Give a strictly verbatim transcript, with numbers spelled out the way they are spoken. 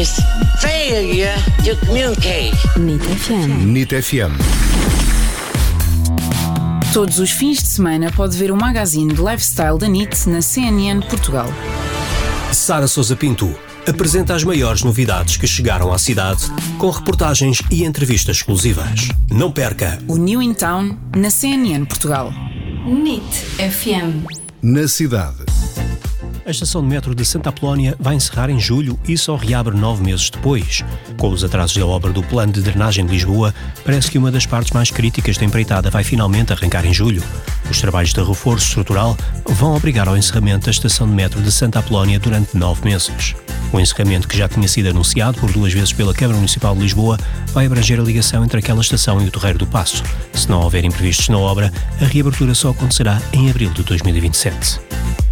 Failure to communicate. N I T F M. N I T F M. Todos os fins de semana pode ver o magazine de lifestyle da N I T na C N N Portugal. Sara Sousa Pinto apresenta as maiores novidades que chegaram à cidade, com reportagens e entrevistas exclusivas. Não perca o New in Town na C N N Portugal. N I T F M. Na cidade. A estação de metro de Santa Apolónia vai encerrar em julho e só reabre nove meses depois. Com os atrasos da obra do Plano de Drenagem de Lisboa, parece que uma das partes mais críticas da empreitada vai finalmente arrancar em julho. Os trabalhos de reforço estrutural vão obrigar ao encerramento da estação de metro de Santa Apolónia durante nove meses. O encerramento, que já tinha sido anunciado por duas vezes pela Câmara Municipal de Lisboa, vai abranger a ligação entre aquela estação e o Torreiro do Paço. Se não houver imprevistos na obra, a reabertura só acontecerá em abril de dois mil e vinte e sete.